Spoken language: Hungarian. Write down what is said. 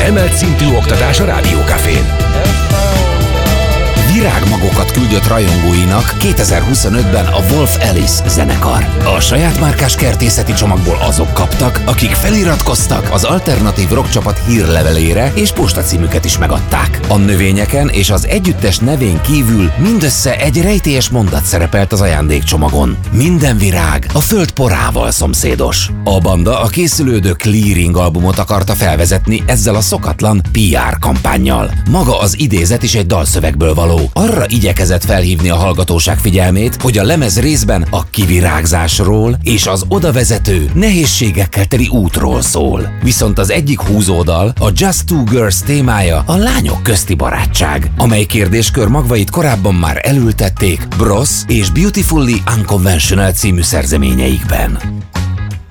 Emelt szintű oktatás a Rádiókafén. Virágmagokat küldött rajongóinak 2025-ben a Wolf Alice zenekar. A saját márkás kertészeti csomagból azok kaptak, akik feliratkoztak az alternatív rockcsapat hírlevelére, és postacímüket is megadták. A növényeken és az együttes nevén kívül mindössze egy rejtélyes mondat szerepelt az ajándékcsomagon. Minden virág a föld porával szomszédos. A banda a készülődő Clearing albumot akarta felvezetni ezzel a szokatlan PR kampánnyal. Maga az idézet is egy dalszövegből való. Arra igyekezett felhívni a hallgatóság figyelmét, hogy a lemez részben a kivirágzásról és az odavezető, nehézségekkel teli útról szól. Viszont az egyik húzódal, a Just Two Girls témája a lányok közti barátság, amely kérdéskör magvait korábban már elültették Bros és Beautifully Unconventional című szerzeményeikben.